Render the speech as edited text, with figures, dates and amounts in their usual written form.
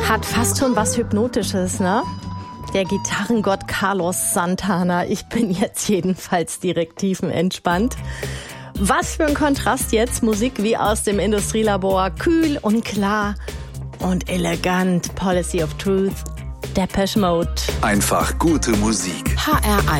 Hat fast schon was Hypnotisches, ne? Der Gitarrengott Carlos Santana. Ich bin jetzt jedenfalls direkt tiefenentspannt. Was für ein Kontrast jetzt. Musik wie aus dem Industrielabor. Kühl und klar und elegant. Policy of Truth. Depeche Mode. Einfach gute Musik. HR1